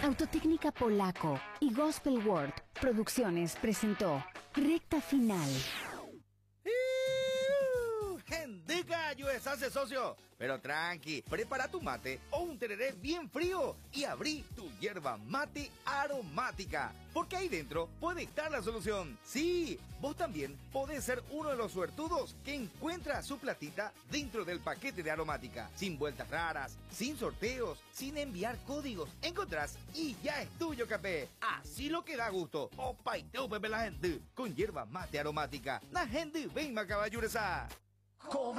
Autotécnica Polaco y Gospel World Producciones presentó Recta Final. ¡Gendica, USA, socio! Pero tranqui, prepara tu mate o un tereré bien frío y abrí tu yerba mate aromática, porque ahí dentro puede estar la solución. Sí, vos también podés ser uno de los suertudos que encuentra su platita dentro del paquete de aromática, sin vueltas raras, sin sorteos, sin enviar códigos. Encontrás y ya es tuyo, capé. Así lo que da gusto. Opa, y teo, pepe, la gente con yerba mate aromática. La gente ven, macaballuresa.